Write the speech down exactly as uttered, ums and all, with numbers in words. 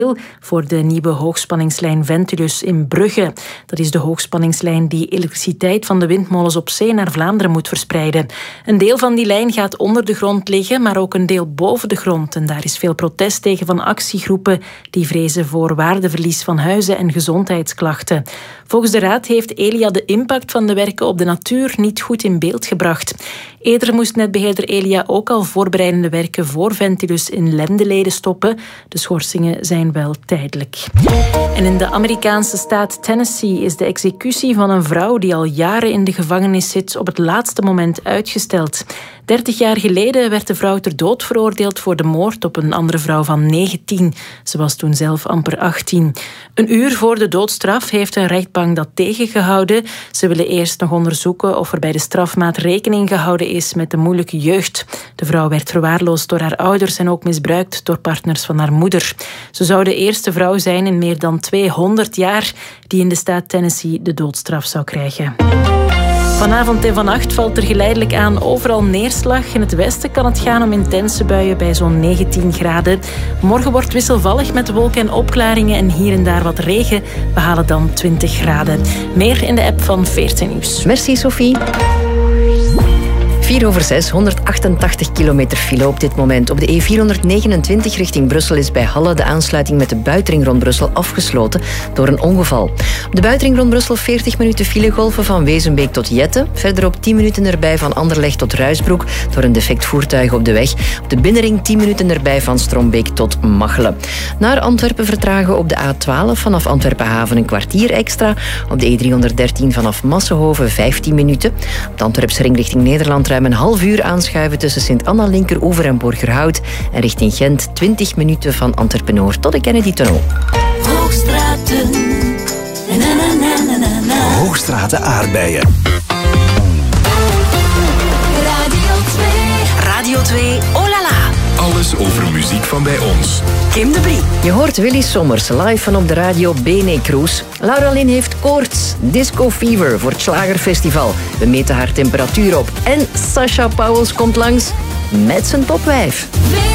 voor de nieuwe hoogspanningslijn Ventilus in Brugge. Dat is de hoogspanningslijn die elektriciteit van de windmolens op zee naar Vlaanderen moet verspreiden. Een deel van die lijn gaat onder de grond liggen, maar ook een deel boven de grond. En daar is veel protest tegen van actiegroepen die vrezen voor waardeverlies van huizen en gezondheidsklachten. Volgens de Raad heeft Elia de impact van de werken op de natuur niet goed in beeld gebracht. Eerder moest netbeheerder Elia ook al voorbereidende werken voor Ventilus in Lendeleden stoppen. De schorsingen zijn wel tijdelijk. En in de Amerikaanse staat Tennessee is de executie van een vrouw die al jaren in de gevangenis zit op het laatste moment uitgesteld. Dertig jaar geleden werd de vrouw ter dood veroordeeld voor de moord op een andere vrouw van negentien. Ze was toen zelf amper achttien. Een uur voor de doodstraf heeft een rechtbank dat tegengehouden. Ze willen eerst nog onderzoeken of er bij de strafmaat rekening gehouden is met de moeilijke jeugd. De vrouw werd verwaarloosd door haar ouders en ook misbruikt door partners van haar moeder. Ze zou de eerste vrouw zijn in meer dan tweehonderd jaar die in de staat Tennessee de doodstraf zou krijgen. Vanavond en vannacht valt er geleidelijk aan overal neerslag. In het westen kan het gaan om intense buien bij zo'n negentien graden. Morgen wordt wisselvallig met wolken en opklaringen en hier en daar wat regen. We halen dan twintig graden. Meer in de app van veertien Nieuws. Merci Sophie. vier over zes, honderdachtentachtig kilometer file op dit moment. Op de E vierhonderdnegenentwintig richting Brussel is bij Halle de aansluiting met de buitenring rond Brussel afgesloten door een ongeval. Op de buitenring rond Brussel veertig minuten filegolven van Wezenbeek tot Jette. Verderop tien minuten erbij van Anderlecht tot Ruisbroek door een defect voertuig op de weg. Op de binnenring tien minuten erbij van Strombeek tot Machelen. Naar Antwerpen vertragen op de A twaalf vanaf Antwerpen Haven een kwartier extra. Op de E driehonderddertien vanaf Massenhoven vijftien minuten. Op de Antwerpse ring richting Nederland ruim een half uur aanschuiven tussen Sint-Anna, Linkeroever en Borgerhout. En richting Gent twintig minuten van Antwerpen-Noord tot de Kennedy-tunnel. Hoogstraten. Na, na, na, na, na. Hoogstraten aardbeien. Radio twee. Radio twee, oh la la. Alles over muziek van bij ons. Kim de Brie. Je hoort Willy Sommers live van op de radio Bene Cruz. Laura Lynn heeft koorts. Disco Fever voor het Schlagerfestival. We meten haar temperatuur op. En Sasha Pauwels komt langs met zijn topwijf.